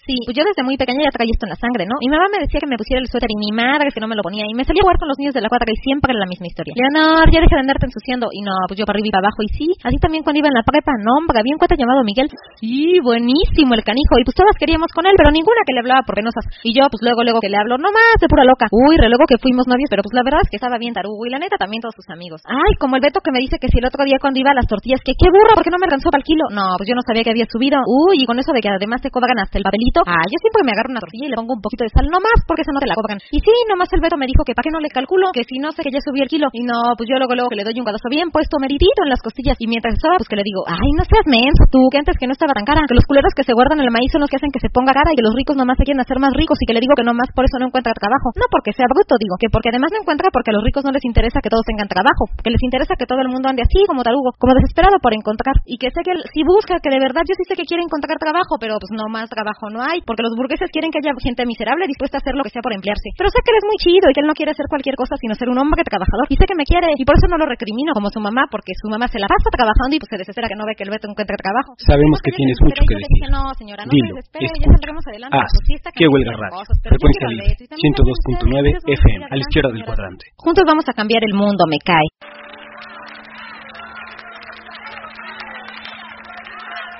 Sí, pues yo desde muy pequeña ya traía esto en la sangre, ¿no? Mi mamá me decía que me pusiera el suéter y mi madre es que no me lo ponía y me salía a jugar con los niños de la cuadra y siempre era la misma historia. Leonor, ya deja de andarte ensuciando. Y no, pues yo para arriba y para abajo. Y sí, así también cuando iba en la prepa, no, hombre, había un cuate llamado Miguel. Sí, buenísimo el canijo. Y pues todas queríamos con él, pero ninguna que le hablaba por penosas. Y yo, pues luego que le hablo, no más, de pura loca. Uy, re luego que fuimos novios, pero pues la verdad es que estaba bien tarugo. Y la neta también todos sus amigos. Ay, como el Beto que me dice que si el otro día cuando iba a las tortillas, que qué burro, ¿por qué no me alcanzó para el kilo? No, pues yo no sabía que había subido. Uy, y con eso de que además te cobran hasta el papelito. Ah, yo siempre me agarro una tortilla y le pongo un poquito de sal, no más, porque esa no te la cobran. Y sí, nomás el Beto me dijo que para qué no le calculo, que si no sé que ya subí el kilo. Y no, pues yo luego que le doy un guadazo bien puesto, meridito en las costillas. Y mientras estaba, pues que le digo, ay, no seas menso tú, que antes que no estaba tan cara, que los culeros que se guardan el maíz son los que hacen que se ponga cara y que los ricos nomás se quieren hacer más ricos y que le digo que nomás por eso no encuentra trabajo. No porque sea bruto, digo, que porque además no encuentra porque a los ricos no les interesa que todos tengan trabajo, que les interesa que todo el mundo ande así como tarugo, como desesperado por encontrar. Y que sé que si busca, que de verdad yo sí sé que quiere encontrar trabajo, pero pues no más trabajo no hay, porque los burgueses quieren que haya gente miserable dispuesta a hacer lo que sea por emplearse. Pero sé que eres muy chido y que él no quiere hacer cualquier cosa sino ser un hombre trabajador. Y sé que me quiere y por eso no lo recrimino como su mamá, porque su mamá se la pasa trabajando y pues se desespera que no ve que el Beto encuentre trabajo. Sabemos que tienes mucho que decir. No, señora, no dilo, se desespere, ya escucha, saldremos adelante. haz, Pues sí está que huelga radio, frecuencia libre, 102.9 FM, a la izquierda del cuadrante. Juntos vamos a cambiar el mundo, me cae.